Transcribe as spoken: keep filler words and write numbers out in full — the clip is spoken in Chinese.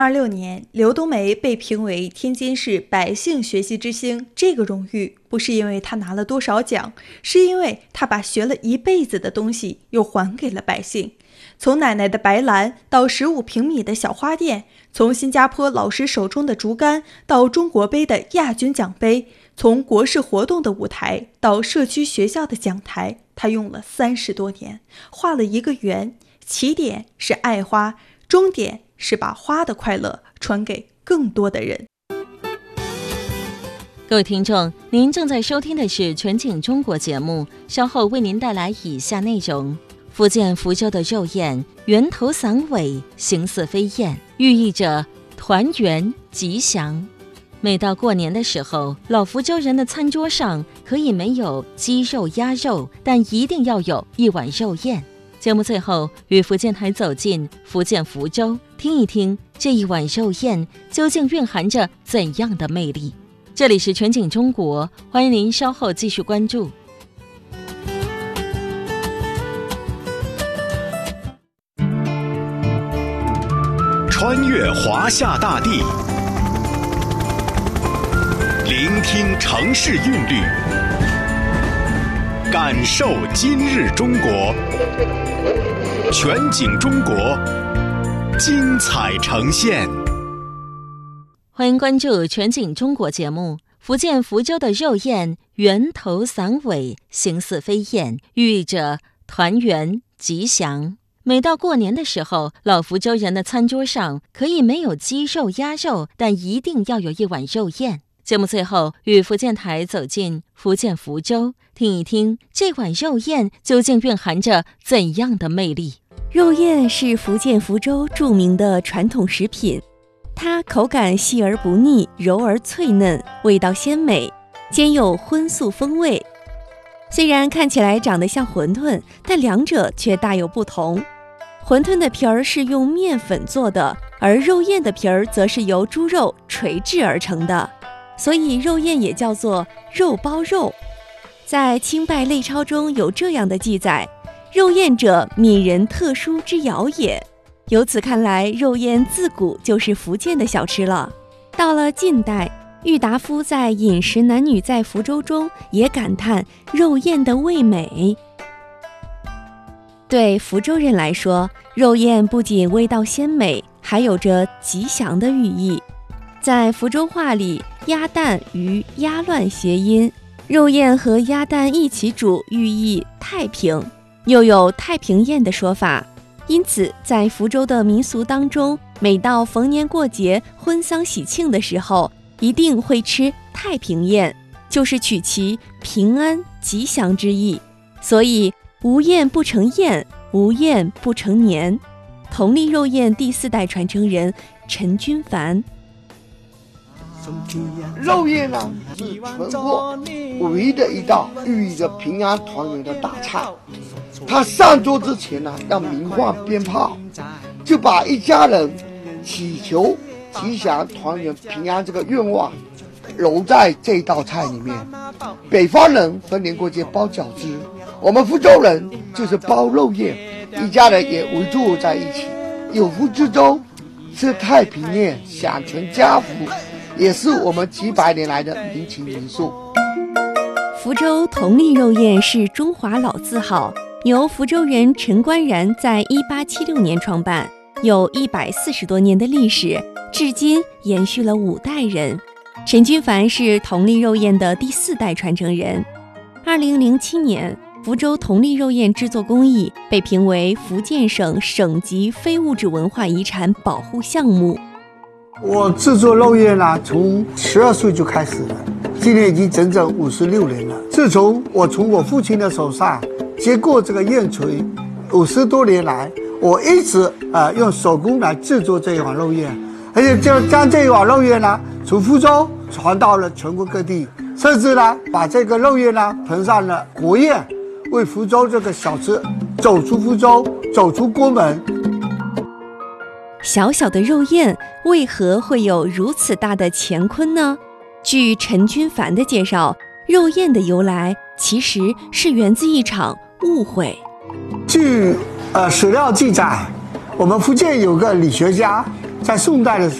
二六年，刘冬梅被评为天津市百姓学习之星。这个荣誉不是因为她拿了多少奖，是因为她把学了一辈子的东西又还给了百姓。从奶奶的白兰到十五平米的小花店，从新加坡老师手中的竹竿到中国杯的亚军奖杯，从国事活动的舞台到社区学校的讲台，她用了三十多年，画了一个圆，起点是爱花，终点是把花的快乐传给更多的人。 各位听众，您正在收听的是全景中国节目，稍后为您带来以下内容。福建福州的肉宴，圆头散尾，形似飞燕，寓意着团圆吉祥。每到过年的时候，老福州人的餐桌上可以没有鸡肉鸭肉，但一定要有一碗肉宴。节目最后，与福建台走进福建福州，听一听这一碗肉宴究竟蕴含着怎样的魅力。这里是全景中国，欢迎您稍后继续关注。 穿越华夏大地，聆听城市韵律，感受今日中国。全景中国，精彩呈现。 欢迎关注全景中国节目。福建福州的肉宴，圆头散尾，形似飞燕，寓意着团圆吉祥。每到过年的时候，老福州人的餐桌上可以没有鸡肉鸭肉，但一定要有一碗肉宴。节目最后，与福建台走进福建福州，听一听这碗肉宴究竟蕴含着怎样的魅力。 肉宴是福建福州著名的传统食品，它口感细而不腻，柔而脆嫩，味道鲜美，兼有荤素风味。虽然看起来长得像馄饨，但两者却大有不同。馄饨的皮儿是用面粉做的，而肉宴的皮儿则是由猪肉锤制而成的，所以肉宴也叫做肉包肉。在清拜类钞中有这样的记载：肉宴者，闽人特殊之肴也。由此看来，肉宴自古就是福建的小吃了。到了近代，郁达夫在《饮食男女在福州》中也感叹肉宴的味美。对福州人来说，肉宴不仅味道鲜美，还有着吉祥的寓意。在福州话里，鸭蛋与鸭乱谐音，肉宴和鸭蛋一起煮，寓意太平，又有太平宴的说法。因此，在福州的民俗当中，每到逢年过节、婚丧喜庆的时候，一定会吃太平宴，就是取其平安吉祥之意。所以无宴不成宴，无宴不成年。同利肉宴第四代传承人陈君凡。 肉宴呢，是全国唯一的一道寓意着平安团圆的大菜。他上桌之前呢，要鸣放鞭炮，就把一家人祈求吉祥、团圆、平安这个愿望揉在这道菜里面。北方人逢年过节包饺子，我们福州人就是包肉宴，一家人也围坐在一起，有福之州，吃太平宴，享全家福，也是我们几百年来的民情民俗。 福州同利肉宴是中华老字号，由福州人陈官然在一八七六年创办，有一百四十多年的历史，至今延续了五代人。陈君凡是同利肉宴的第四代传承人。二零零七年，福州同利肉宴制作工艺被评为福建省省级非物质文化遗产保护项目。 我制作肉宴呢，从十二岁就开始了，今年已经整整五十六年了。自从我从我父亲的手上接过这个宴锤，五十多年来，我一直呃用手工来制作这一碗肉宴，而且就将这一碗肉宴呢，从福州传到了全国各地，甚至呢把这个肉宴呢捧上了国宴，为福州这个小吃走出福州，走出国门。 小小的肉宴为何会有如此大的乾坤呢？据陈君凡的介绍，肉宴的由来其实是源自一场误会。 据呃史料记载，我们福建有个理学家在宋代的时候。